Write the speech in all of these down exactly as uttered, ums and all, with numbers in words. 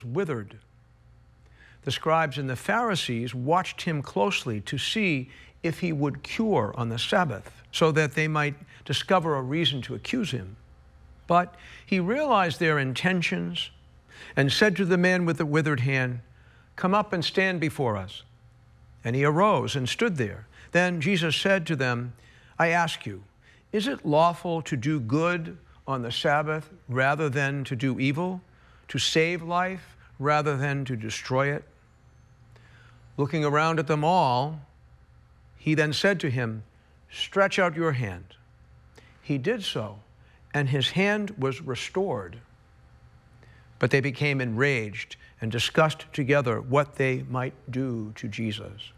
withered. The scribes and the Pharisees watched him closely to see if he would cure on the Sabbath, so that they might discover a reason to accuse him. But he realized their intentions and said to the man with the withered hand, "Come up and stand before us." And he arose and stood there. Then Jesus said to them, "I ask you, is it lawful to do good on the Sabbath rather than to do evil, to save life rather than to destroy it?" Looking around at them all, he then said to him, "Stretch out your hand." He did so, and his hand was restored. But they became enraged and discussed together what they might do to Jesus.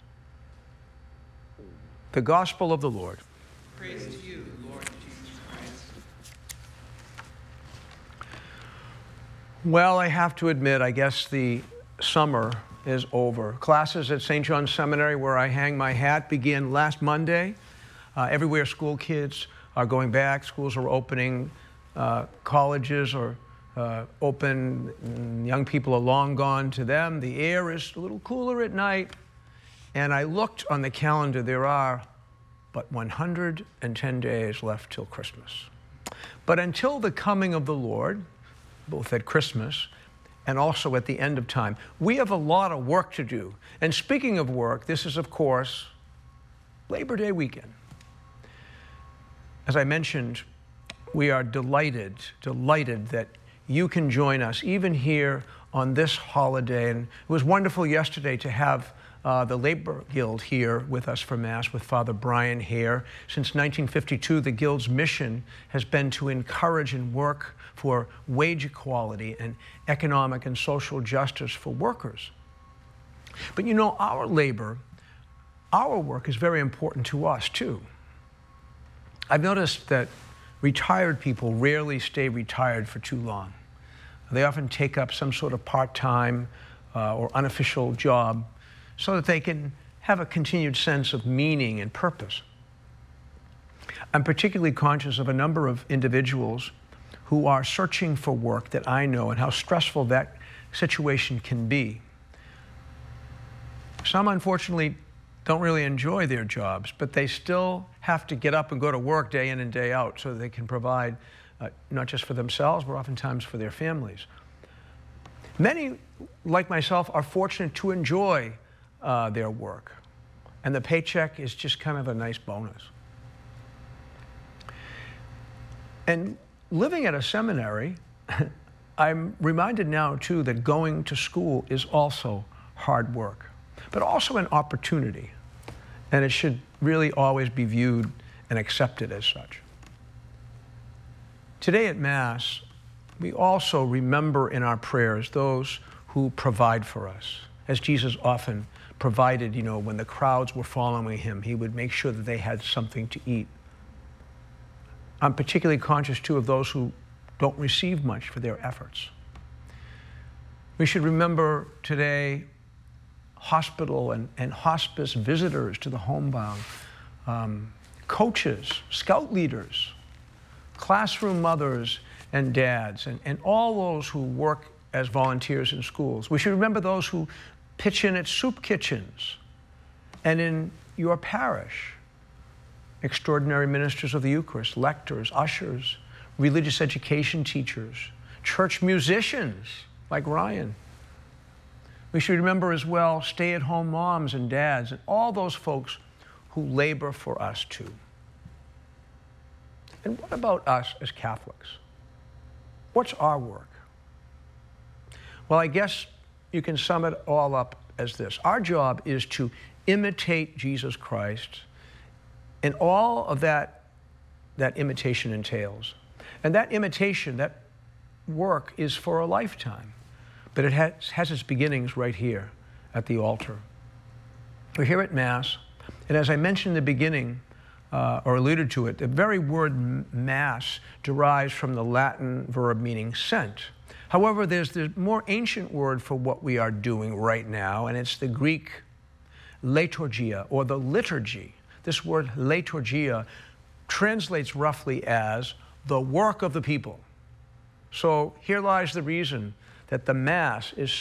The Gospel of the Lord. Praise to you, Lord Jesus Christ. Well, I have to admit, I guess the summer is over. Classes at Saint John's Seminary, where I hang my hat, began last Monday. Uh, everywhere school kids are going back, schools are opening, uh, colleges are uh, open, young people are long gone to them. The air is a little cooler at night, and I looked on the calendar. There are but one hundred ten days left till Christmas. But until the coming of the Lord, both at Christmas and also at the end of time, we have a lot of work to do. And speaking of work, this is, of course, Labor Day weekend. As I mentioned, we are delighted, delighted that you can join us even here on this holiday. And it was wonderful yesterday to have uh, the Labor Guild here with us for Mass with Father Brian Hare. Since nineteen fifty-two, the Guild's mission has been to encourage and work for wage equality and economic and social justice for workers. But you know, our labor, our work is very important to us too. I've noticed that retired people rarely stay retired for too long. They often take up some sort of part-time uh, or unofficial job so that they can have a continued sense of meaning and purpose. I'm particularly conscious of a number of individuals who are searching for work that I know and how stressful that situation can be. Some, unfortunately, don't really enjoy their jobs, but they still have to get up and go to work day in and day out so that they can provide uh, not just for themselves, but oftentimes for their families. Many, like myself, are fortunate to enjoy uh, their work, and the paycheck is just kind of a nice bonus. And living at a seminary, I'm reminded now, too, that going to school is also hard work, but also an opportunity, and it should really always be viewed and accepted as such. Today at Mass, we also remember in our prayers those who provide for us, as Jesus often provided. You know, when the crowds were following him, he would make sure that they had something to eat. I'm particularly conscious, too, of those who don't receive much for their efforts. We should remember today hospital and, and hospice visitors to the homebound, um, coaches, scout leaders, classroom mothers and dads, and, and all those who work as volunteers in schools. We should remember those who pitch in at soup kitchens and in your parish, extraordinary ministers of the Eucharist, lectors, ushers, religious education teachers, church musicians like Ryan. We should remember as well stay-at-home moms and dads and all those folks who labor for us too. And what about us as Catholics? What's our work? Well, I guess you can sum it all up as this. Our job is to imitate Jesus Christ and all of that that imitation entails. And that imitation, that work, is for a lifetime. But it has, has its beginnings right here at the altar. We're here at Mass, and as I mentioned in the beginning, uh, or alluded to it, the very word Mass derives from the Latin verb meaning sent. However, there's the more ancient word for what we are doing right now, and it's the Greek liturgia, or the liturgy. This word liturgia translates roughly as the work of the people. So here lies the reason that the Mass is